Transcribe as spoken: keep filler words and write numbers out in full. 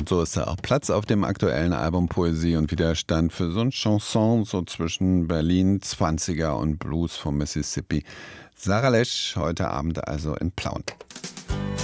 Und so ist da auch Platz auf dem aktuellen Album Poesie und Widerstand für so ein Chanson so zwischen Berlin, zwanziger und Blues vom Mississippi. Sarah Lesch, heute Abend also in Plauen.